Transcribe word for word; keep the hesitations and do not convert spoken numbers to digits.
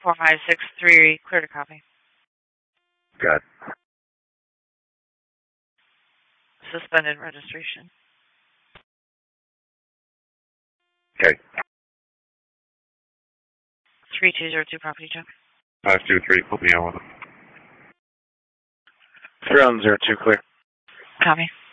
four five six three, clear to copy. Got it. Suspended registration. Okay. three two zero two, property check. five two three, put me on with it. three one zero two, clear. Copy.